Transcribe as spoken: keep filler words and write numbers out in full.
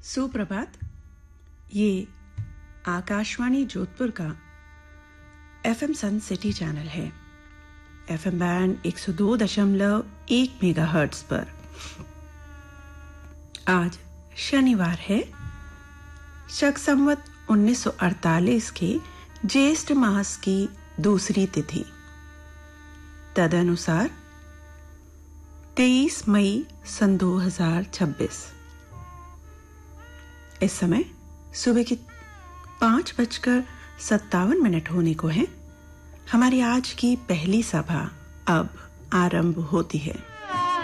सुप्रभात। ये आकाशवाणी जोधपुर का एफएम सन सिटी चैनल है। एफएम बैंड एक सौ दो दशमलव एक मेगाहर्ट्ज पर। आज शनिवार है, शक संवत उन्नीस सौ अड़तालीस के ज्येष्ठ मास की दूसरी तिथि, तदनुसार तेईस मई सन दो हजार छब्बीस। इस समय सुबह की पांच बजकर सत्तावन मिनट होने को है। हमारी आज की पहली सभा अब आरंभ होती है।